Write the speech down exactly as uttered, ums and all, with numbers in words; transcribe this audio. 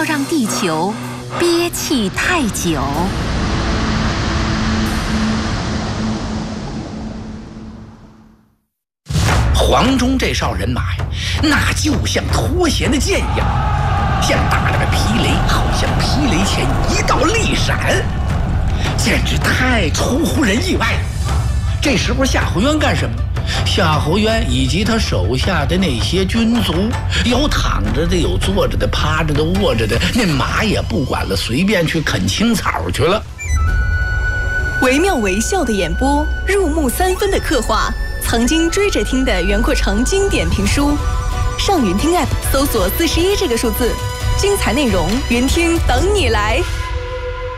让地球憋气太久。 黄忠这哨人马呀，那就像脱弦的箭一样，像打了个霹雷，好像霹雷前一道利闪，简直太出乎人意外了。这时候夏侯渊干什么？夏侯渊以及他手下的那些军卒，有躺着的，有坐着的，趴着的，卧着的，那马也不管了，随便去啃青草去了。 惟妙惟肖的演播，入木三分的刻画，曾经追着听的袁阔成经典评书。上云听 App 搜索四十一这个数字，精彩内容，云听等你来。